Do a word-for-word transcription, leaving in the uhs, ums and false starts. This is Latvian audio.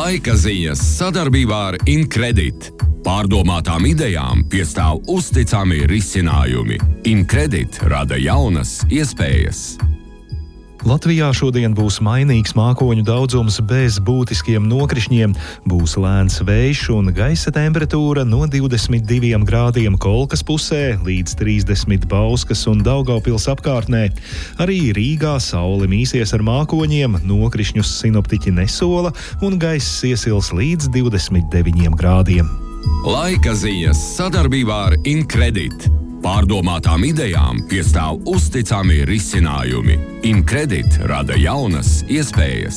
Laika ziņas sadarbībā ar Incredit. Pārdomātām idejām piestāv uzticami risinājumi. Incredit rada jaunas iespējas. Latvijā šodien būs mainīgs mākoņu daudzums bez būtiskiem nokrišņiem, būs lēns vējš un gaisa temperatūra no divdesmit diviem grādiem Kolkas pusē līdz trīsdesmit Bauskas un Daugavpils apkārtnē. Arī Rīgā saule mīsies ar mākoņiem, nokrišņus sinoptiķi nesola un gaiss iesils līdz divdesmit deviņiem grādiem. Laika ziņas sadarbībā ar Incredit. Pārdomātām idejām piestāv uzticami risinājumi. Incredit rada jaunas iespējas.